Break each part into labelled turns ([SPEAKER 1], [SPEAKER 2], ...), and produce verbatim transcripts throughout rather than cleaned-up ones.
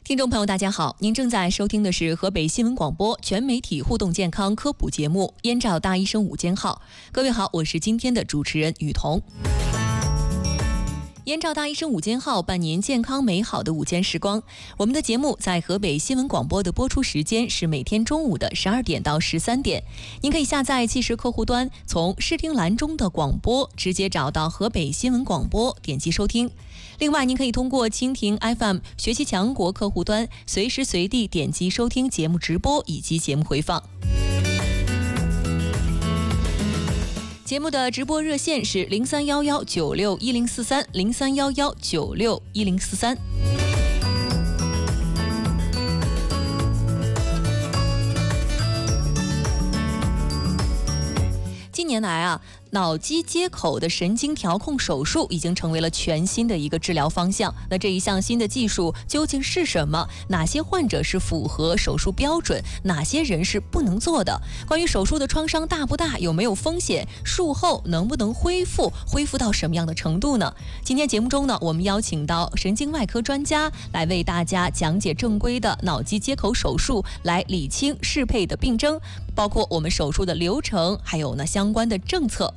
[SPEAKER 1] 听众朋友大家好，您正在收听的是河北新闻广播全媒体互动健康科普节目《燕赵大医生午间号》。各位好，我是今天的主持人雨桐。燕赵大医生午间号伴您健康美好的午间时光。我们的节目在河北新闻广播的播出时间是每天中午的十二点到十三点。您可以下载即时客户端，从视听栏中的广播直接找到河北新闻广播，点击收听。另外，您可以通过蜻蜓 F M 学习强国客户端，随时随地点击收听节目直播以及节目回放。节目的直播热线是零三幺幺九六一零四三零三幺幺九六一零四三。近年来啊，脑机接口的神经调控手术已经成为了全新的一个治疗方向。那这一项新的技术究竟是什么？哪些患者是符合手术标准？哪些人是不能做的？关于手术的创伤大不大？有没有风险？术后能不能恢复？恢复到什么样的程度呢？今天节目中呢，我们邀请到神经外科专家来为大家讲解正规的脑机接口手术，来理清适配的病症，包括我们手术的流程，还有呢相关的政策。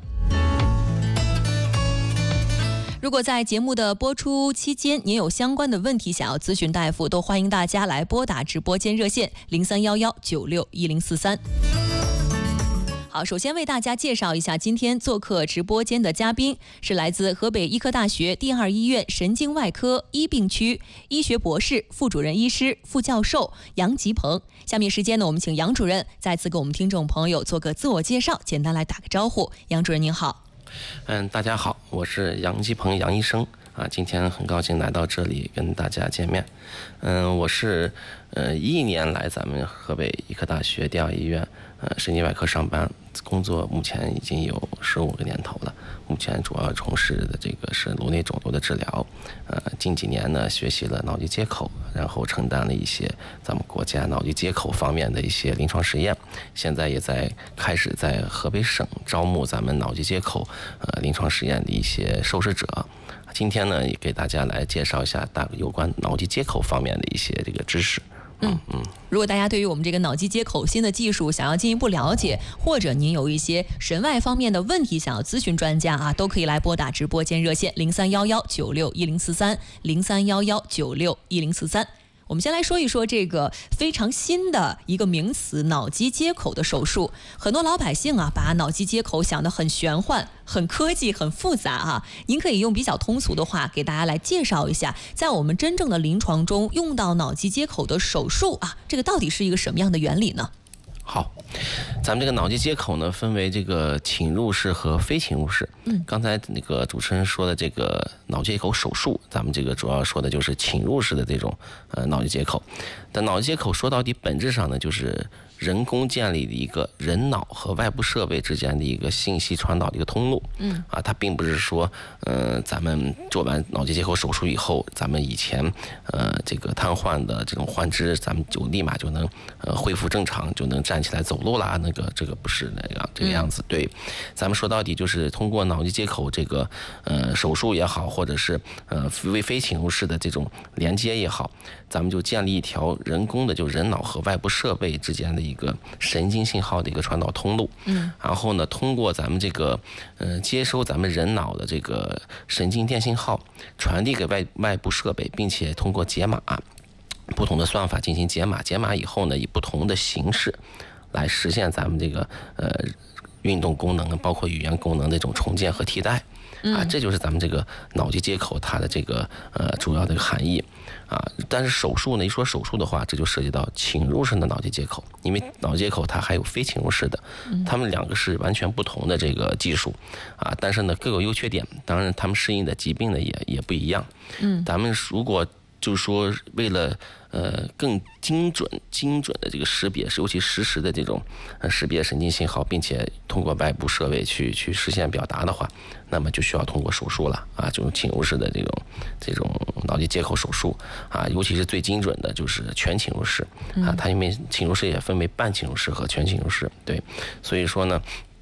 [SPEAKER 1] 如果在节目的播出期间您有相关的问题想要咨询大夫，都欢迎大家来拨打直播间热线零三幺幺九六一零四三。好，首先为大家介绍一下今天做客直播间的嘉宾，是来自河北医科大学第二医院神经外科一病区医学博士、副主任医师、副教授杨吉鹏。下面时间呢，我们请杨主任再次给我们听众朋友做个自我介绍，简单来打个招呼。杨主任您好。
[SPEAKER 2] 嗯，大家好，我是杨吉鹏杨医生啊，今天很高兴来到这里跟大家见面。嗯，我是呃一一年来咱们河北医科大学第二医院呃神经外科上班，工作目前已经有十五个年头了。目前主要从事的这个是颅内肿瘤的治疗，呃，近几年呢学习了脑机接口，然后承担了一些咱们国家脑机接口方面的一些临床实验，现在也在开始在河北省招募咱们脑机接口呃临床实验的一些受试者。今天呢，也给大家来介绍一下大有关脑机接口方面的一些这个知识。
[SPEAKER 1] 嗯嗯，如果大家对于我们这个脑机接口新的技术想要进一步了解，或者您有一些神外方面的问题想要咨询专家啊，都可以来拨打直播间热线零三幺幺九六一零四三零三幺幺九六一零四三。我们先来说一说这个非常新的一个名词——脑机接口的手术。很多老百姓啊，把脑机接口想得很玄幻、很科技、很复杂啊。您可以用比较通俗的话给大家来介绍一下，在我们真正的临床中用到脑机接口的手术啊，这个到底是一个什么样的原理呢？
[SPEAKER 2] 好，咱们这个脑机接口呢，分为这个侵入式和非侵入式。嗯，刚才那个主持人说的这个脑机接口手术，咱们这个主要说的就是侵入式的这种呃脑机接口。但脑机接口说到底本质上呢，就是人工建立的一个人脑和外部设备之间的一个信息传导的一个通路。嗯，啊，它并不是说，呃，咱们做完脑机接口手术以后，咱们以前呃这个瘫痪的这种患肢，咱们就立马就能呃恢复正常，就能站起来走路啦。那个这个不是那个这个样子。对，咱们说到底就是通过脑机接口这个呃手术也好，或者是呃非非侵入式的这种连接也好，咱们就建立一条人工的，就人脑和外部设备之间的一个神经信号的一个传导通路。嗯，然后呢，通过咱们这个呃接收咱们人脑的这个神经电信号，传递给外外部设备，并且通过解码不同的算法进行解码，解码以后呢，以不同的形式来实现咱们这个呃运动功能，包括语言功能的一种重建和替代。啊，这就是咱们这个脑机接口它的这个呃主要的一个含义啊。但是手术呢，一说手术的话，这就涉及到侵入式的脑机接口，因为脑机接口它还有非侵入式的，它们两个是完全不同的这个技术啊。但是呢，各有优缺点，当然它们适应的疾病呢也也不一样。嗯，咱们如果就是说为了呃更精准精准的这个识别，尤其实时的这种呃识别神经信号，并且通过外部设备去去实现表达的话，那么就需要通过手术了啊，这种侵入式的这种这种脑机接口手术啊，尤其是最精准的就是全侵入式啊，它因为侵入式也分为半侵入式和全侵入式，对，所以说呢。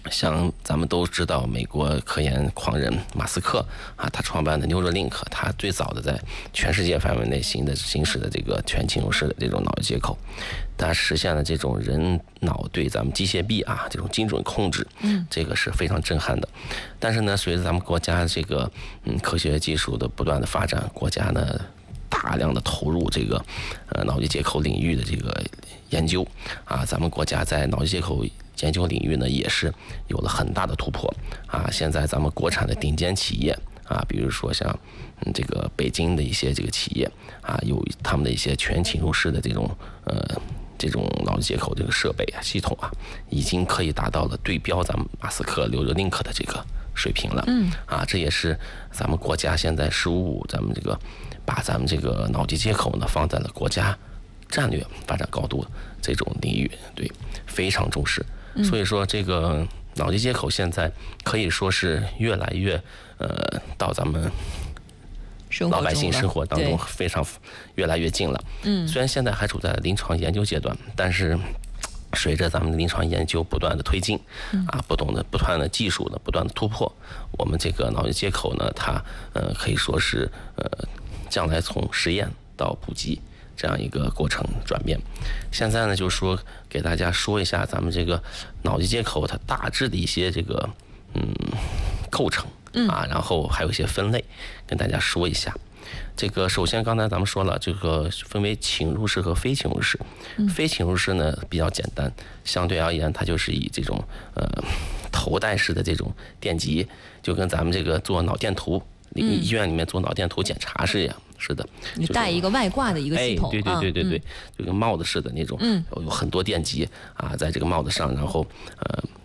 [SPEAKER 2] 像咱们都知道，美国科研狂人马斯克啊，他创办的 Neuralink， 他最早的在全世界范围内行的行使的这个全侵入式的这种脑机接口，它实现了这种人脑对咱们机械臂啊这种精准控制，嗯，这个是非常震撼的。但是呢，随着咱们国家这个嗯科学技术的不断的发展，国家呢大量的投入这个呃脑机接口领域的这个研究啊，咱们国家在脑机接口研究领域呢也是有了很大的突破啊！现在咱们国产的顶尖企业啊，比如说像嗯这个北京的一些这个企业啊，有他们的一些全侵入式的这种呃这种脑机接口这个设备啊系统啊，已经可以达到了对标咱们马斯克 Neuralink 的这个水平了。嗯啊，这也是咱们国家现在“十五五”咱们这个把咱们这个脑机接口呢放在了国家战略发展高度这种领域，对，非常重视。所以说，这个脑机接口现在可以说是越来越呃到咱们老百姓生活当中非常越来越近了。嗯，虽然现在还处在临床研究阶段，但是随着咱们的临床研究不断的推进，啊，不断的不断的技术的不断的突破，我们这个脑机接口呢，它呃可以说是呃将来从实验到普及这样一个过程转变。现在呢，就是说给大家说一下咱们这个脑机接口它大致的一些这个嗯构成啊，然后还有一些分类，跟大家说一下。这个首先刚才咱们说了，这个分为侵入式和非侵入式。非侵入式呢比较简单，相对而言它就是以这种呃头戴式的这种电极，就跟咱们这个做脑电图。医院里面做脑电图检查是一样，是的，
[SPEAKER 1] 你戴一个外挂的一个系统，
[SPEAKER 2] 哎、对对对对对，就跟帽子似的那种，有很多电极啊，在这个帽子上，然后呃